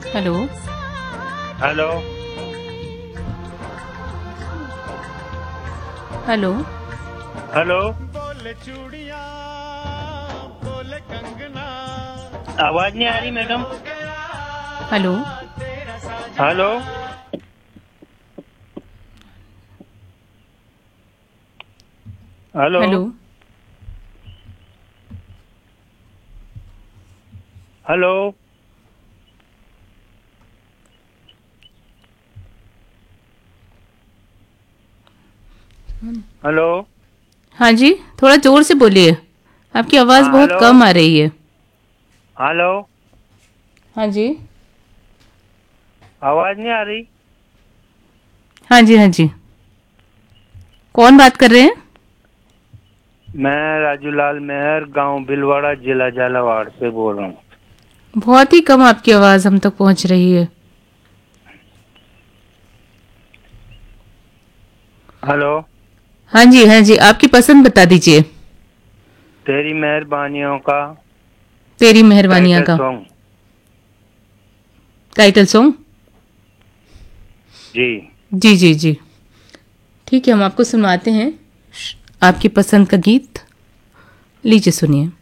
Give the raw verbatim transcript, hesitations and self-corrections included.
Hello. Hello. Hello. Hello. आवाज नहीं आ रही madam. Hello. Hello. Hello. Hello. Hello. Hello. हाँ जी, थोड़ा जोर से बोलिए, आपकी आवाज़ हाँ बहुत हेलो। कम आ रही है। हेलो। हाँ जी। आवाज नहीं आ रही। हाँ जी, हाँ जी। कौन बात कर रहे हैं? मैं राजूलाल मेहर, गांव भिलवाड़ा, जिला झालावाड़ से बोल रहा हूँ। बहुत ही कम आपकी आवाज़ हम तक पहुंच रही है। हेलो। हाँ जी, हाँ जी, आपकी पसंद बता दीजिए। तेरी मेहरबानियों का तेरी मेहरबानियाँ टाइटल का सॉन्ग। Title song. जी। जी जी जी, ठीक है, हम आपको सुनवाते हैं आपकी पसंद का गीत। लीजिए सुनिए।